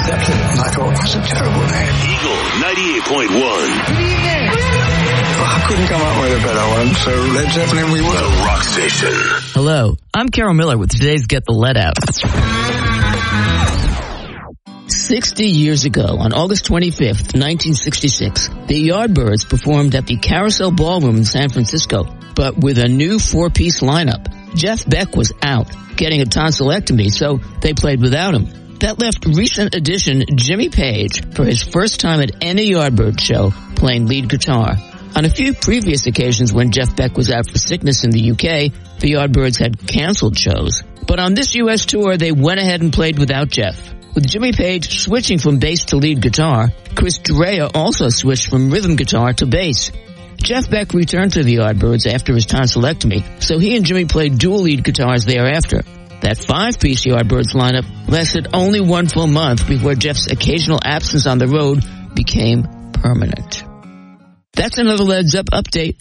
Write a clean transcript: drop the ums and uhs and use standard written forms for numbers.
Zeppelin. And I thought, that's a terrible name. Eagle 98.1. Good evening. I couldn't come up with a better one, so Led Zeppelin we were. The Rock Station. Hello, I'm Carol Miller with today's Get the Lead Out. 60 years ago, on August 25th, 1966, the Yardbirds performed at the Carousel Ballroom in San Francisco, but with a new four-piece lineup. Jeff Beck was out, getting a tonsillectomy, so they played without him. That left recent addition Jimmy Page for his first time at any Yardbird show playing lead guitar. On a few previous occasions when Jeff Beck was out for sickness in the UK, the Yardbirds had canceled shows. But on this U.S. tour, they went ahead and played without Jeff. With Jimmy Page switching from bass to lead guitar, Chris Dreja also switched from rhythm guitar to bass. Jeff Beck returned to the Yardbirds after his tonsillectomy, so he and Jimmy played dual lead guitars thereafter. That five-piece Yardbirds lineup lasted only one full month before Jeff's occasional absence on the road became permanent. That's another Led Zepp update.